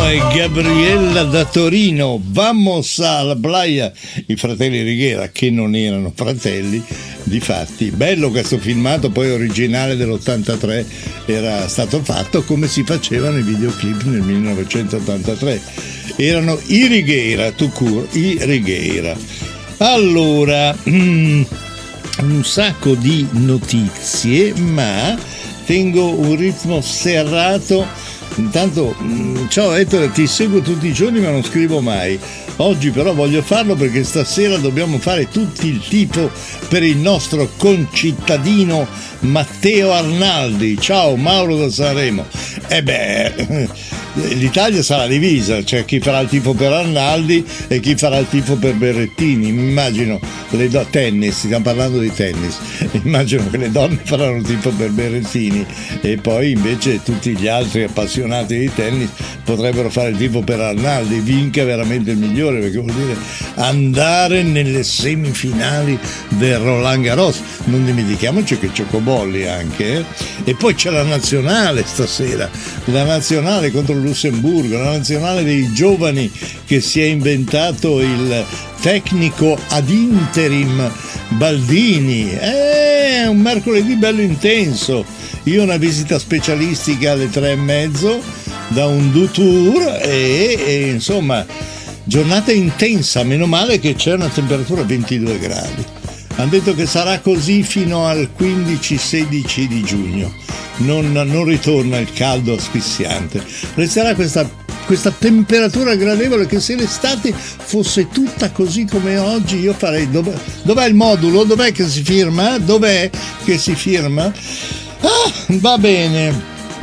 e Gabriella da Torino. Vamos alla playa, i fratelli Righiera, che non erano fratelli, difatti. Bello questo filmato, poi originale dell'83, era stato fatto come si facevano i videoclip nel 1983. Erano i Righiera, tout court, i Righiera. Allora, un sacco di notizie, ma tengo un ritmo serrato. Intanto, ciao Ettore, ti seguo tutti i giorni ma non scrivo mai. Oggi però voglio farlo perché stasera dobbiamo fare tutti il tifo per il nostro concittadino Matteo Arnaldi. Ciao Mauro da Sanremo. L'Italia sarà divisa, c'è chi farà il tifo per Arnaldi e chi farà il tifo per Berrettini. Immagino tennis, stiamo parlando di tennis, immagino che le donne faranno il tifo per Berrettini e poi invece tutti gli altri appassionati di tennis potrebbero fare il tifo per Arnaldi. Vinca veramente il migliore, perché vuol dire andare nelle semifinali del Roland Garros. Non dimentichiamoci che c'è Cobolli anche, e poi c'è la nazionale stasera, la nazionale contro il Lussemburgo, la nazionale dei giovani che si è inventato il tecnico ad interim Baldini. È un mercoledì bello intenso. Io ho una visita specialistica alle 3:30 da un Dutour e insomma giornata intensa. Meno male che c'è una temperatura 22 gradi. Hanno detto che sarà così fino al 15-16 di giugno. Non ritorna il caldo asfissiante. Resterà questa temperatura gradevole che se l'estate fosse tutta così come oggi io farei. Dov'è il modulo? Dov'è che si firma? Dov'è che si firma? Va bene.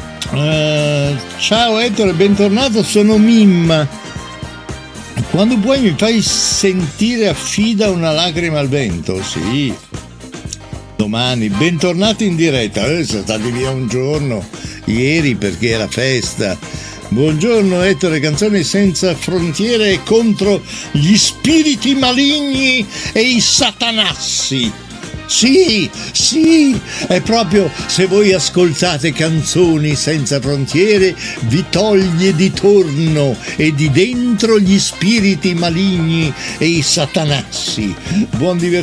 Ciao Ettore, bentornato, sono Mimma. Quando puoi mi fai sentire affida una lacrima al vento? Sì. Domani, bentornati in diretta. Siamo stati via un giorno ieri perché era festa. Buongiorno Ettore, canzoni senza frontiere contro gli spiriti maligni e i satanassi. Sì, è proprio, se voi ascoltate canzoni senza frontiere, vi toglie di torno e di dentro gli spiriti maligni e i satanassi. Buon divertimento.